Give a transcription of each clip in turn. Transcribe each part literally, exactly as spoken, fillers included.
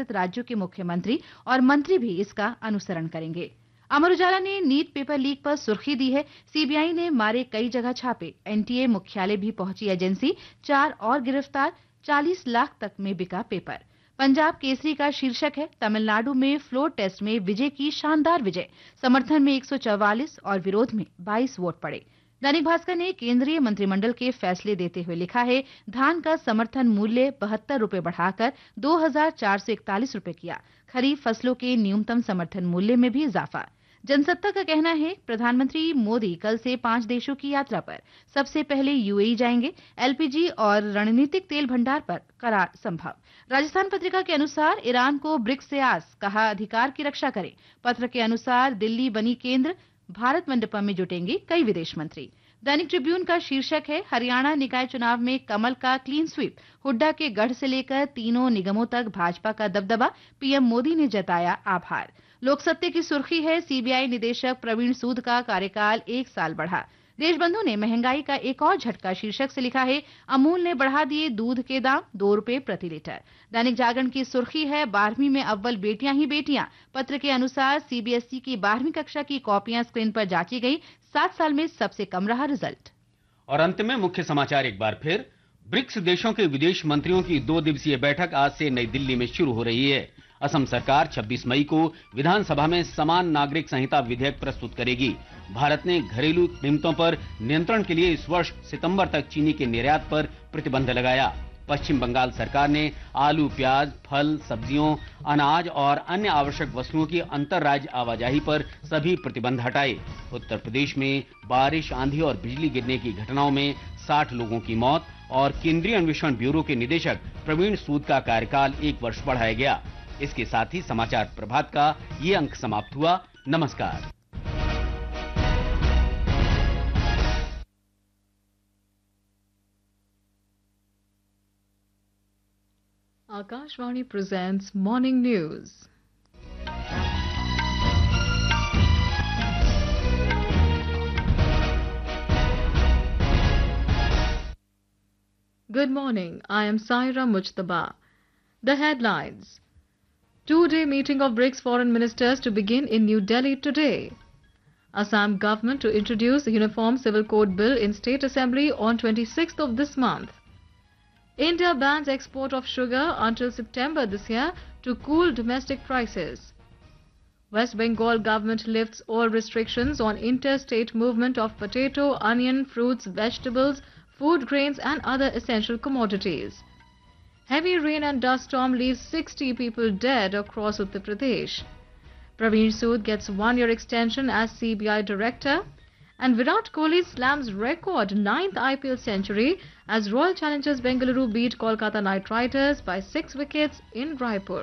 संबंधित राज्यों के मुख्यमंत्री और मंत्री भी इसका अनुसरण करेंगे। अमर उजाला ने नीट पेपर लीक पर सुर्खी दी है, सीबीआई ने मारे कई जगह छापे, एनटीए मुख्यालय भी पहुंची एजेंसी, चार और गिरफ्तार, चालीस लाख तक में बिका पेपर। पंजाब केसरी का शीर्षक है, तमिलनाडु में फ्लोर टेस्ट में विजय की शानदार विजय, समर्थन में एक सौ चौवालीस और विरोध में बाईस वोट पड़े। दैनिक भास्कर ने केंद्रीय मंत्रिमंडल के फैसले देते हुए लिखा है, धान का समर्थन मूल्य बहत्तर रुपए बढ़ाकर दो हजार चार सौ इकतालीस रुपए किया, खरीफ फसलों के न्यूनतम समर्थन मूल्य में भी इजाफा। जनसत्ता का कहना है, प्रधानमंत्री मोदी कल से पांच देशों की यात्रा पर, सबसे पहले यूएई जाएंगे, एलपीजी और रणनीतिक तेल भंडार पर करार संभव। राजस्थान पत्रिका के अनुसार ईरान को ब्रिक्स से आस, कहा अधिकार की रक्षा करें। पत्र के अनुसार दिल्ली बनी केंद्र, भारत मंडपम में जुटेंगे कई विदेश मंत्री। दैनिक ट्रिब्यून का शीर्षक है, हरियाणा निकाय चुनाव में कमल का क्लीन स्वीप, हुड्डा के गढ़ से लेकर तीनों निगमों तक भाजपा का दबदबा, पीएम मोदी ने जताया आभार। लोकसत्ते की सुर्खी है, सीबीआई निदेशक प्रवीण सूद का कार्यकाल एक साल बढ़ा। देशबंधु ने महंगाई का एक और झटका शीर्षक से लिखा है, अमूल ने बढ़ा दिए दूध के दाम, दो रुपए प्रति लीटर। दैनिक जागरण की सुर्खी है, बारहवीं में अव्वल बेटियां ही बेटियां। पत्र के अनुसार सीबीएसई की बारहवीं कक्षा की कॉपियां स्क्रीन पर जांची गई, सात साल में सबसे कम रहा रिजल्ट। और अंत में मुख्य समाचार एक बार फिर, ब्रिक्स देशों के विदेश मंत्रियों की दो दिवसीय बैठक आज से नई दिल्ली में शुरू हो रही है। असम सरकार छब्बीस मई को विधानसभा में समान नागरिक संहिता विधेयक प्रस्तुत करेगी। भारत ने घरेलू कीमतों पर नियंत्रण के लिए इस वर्ष सितंबर तक चीनी के निर्यात पर प्रतिबंध लगाया। पश्चिम बंगाल सरकार ने आलू, प्याज, फल, सब्जियों, अनाज और अन्य आवश्यक वस्तुओं की अंतर राज्य आवाजाही पर सभी प्रतिबंध हटाए। उत्तर प्रदेश में बारिश, आंधी और बिजली गिरने की घटनाओं में साठ लोगों की मौत और केंद्रीय अन्वेषण ब्यूरो के निदेशक प्रवीण सूद का कार्यकाल एक वर्ष बढ़ाया गया। इसके साथ ही समाचार प्रभात का ये अंक समाप्त हुआ। नमस्कार। Akashvani presents Morning News. Good morning, I am Saira Mujtaba. The headlines. Two-day meeting of BRICS foreign ministers to begin in New Delhi today. Assam government to introduce the Uniform Civil Code Bill in State Assembly on twenty-sixth of this month. India bans export of sugar until September this year to cool domestic prices. West Bengal government lifts all restrictions on interstate movement of potato, onion, fruits, vegetables, food grains and other essential commodities. Heavy rain and dust storm leaves sixty people dead across Uttar Pradesh. Praveen Sood gets one-year extension as C B I director. And Virat Kohli slams record ninth I P L century as Royal Challengers Bengaluru beat Kolkata Knight Riders by six wickets in Raipur.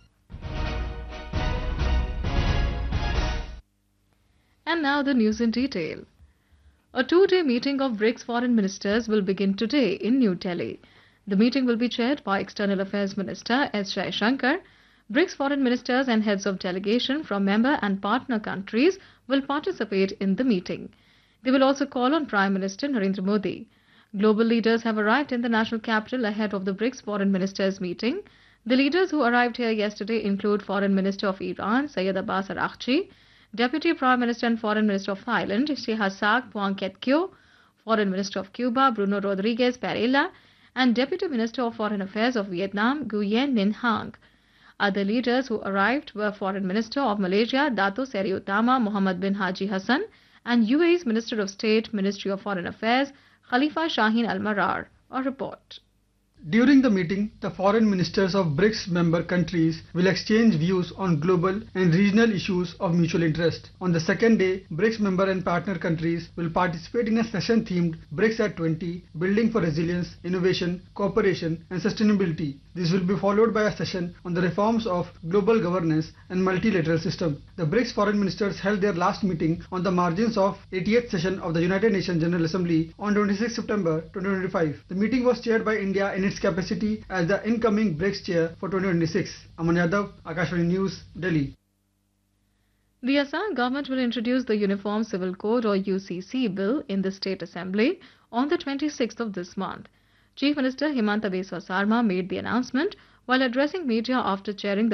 And now the news in detail. A two-day meeting of BRICS foreign ministers will begin today in New Delhi. The meeting will be chaired by External Affairs Minister S. Jaishankar. BRICS foreign ministers and heads of delegation from member and partner countries will participate in the meeting. They will also call on Prime Minister Narendra Modi. Global leaders have arrived in the national capital ahead of the BRICS foreign ministers meeting. The leaders who arrived here yesterday include Foreign Minister of Iran, Syed Abbas Araghchi, Deputy Prime Minister and Foreign Minister of Thailand, Shihazad Phuangketkeow, Foreign Minister of Cuba, Bruno Rodriguez Parella, and Deputy Minister of Foreign Affairs of Vietnam, Nguyen Ninh Hang. Other leaders who arrived were Foreign Minister of Malaysia, Dato Seri Utama Mohammed bin Haji Hassan, and U A E's Minister of State, Ministry of Foreign Affairs, Khalifa Shaheen Al Marar. A report. During the meeting, the foreign ministers of BRICS member countries will exchange views on global and regional issues of mutual interest. On the second day, BRICS member and partner countries will participate in a session themed BRICS at twenty, Building for Resilience, Innovation, Cooperation and Sustainability. This will be followed by a session on the reforms of global governance and multilateral system. The BRICS foreign ministers held their last meeting on the margins of eightieth session of the United Nations General Assembly on twenty-sixth September twenty twenty-five. The meeting was chaired by India in its capacity as the incoming BRICS chair for twenty twenty-six. Aman Yadav, Akashvani News, Delhi. The Assam government will introduce the Uniform Civil Code or U C C bill in the State Assembly on the twenty-sixth of this month. Chief Minister Himanta Biswa Sarma made the announcement while addressing media after chairing the